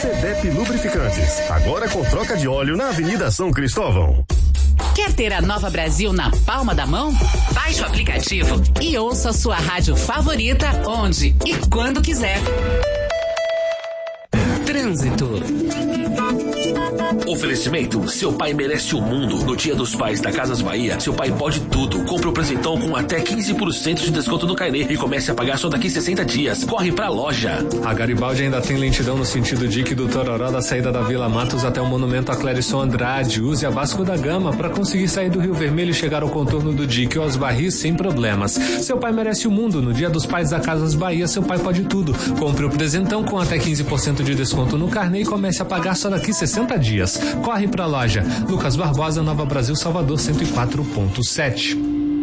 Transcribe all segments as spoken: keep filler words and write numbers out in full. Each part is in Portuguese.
Sedep Lubrificantes, agora com troca de óleo na Avenida São Cristóvão. Quer ter a Nova Brasil na palma da mão? Baixe o aplicativo e ouça a sua rádio favorita onde e quando quiser. Trânsito. Oferecimento, seu pai merece o mundo. No Dia dos Pais da Casas Bahia, seu pai pode tudo. Compre o presentão com até quinze por cento de desconto no carnê e comece a pagar só daqui sessenta dias. Corre pra loja. A Garibaldi ainda tem lentidão no sentido Dique do Tororó, da saída da Vila Matos até o monumento a Clérisson Andrade. Use a Vasco da Gama para conseguir sair do Rio Vermelho e chegar ao contorno do Dique ou aos Barris sem problemas. Seu pai merece o mundo. No Dia dos Pais da Casas Bahia, seu pai pode tudo. Compre o presentão com até quinze por cento de desconto no carnê e comece a pagar só daqui sessenta dias. Corre pra loja. Lucas Barbosa, Nova Brasil, Salvador, cento e quatro ponto sete.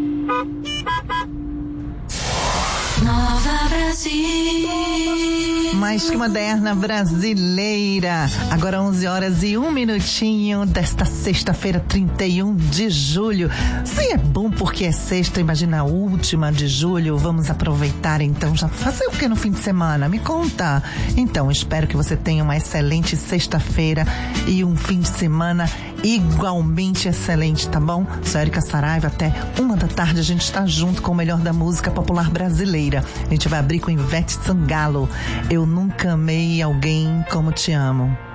Nova Brasil. Mais que moderna brasileira. Agora onze horas e um minutinho desta sexta-feira, trinta e um de julho. Se é bom porque é sexta, imagina a última de julho. Vamos aproveitar então, já fazer o que no fim de semana? Me conta. Então, espero que você tenha uma excelente sexta-feira e um fim de semana igualmente excelente, tá bom? Sou Érica Saraiva, até uma da tarde a gente está junto com o melhor da música popular brasileira. A gente vai abrir com Ivete Sangalo. Eu nunca amei alguém como te amo.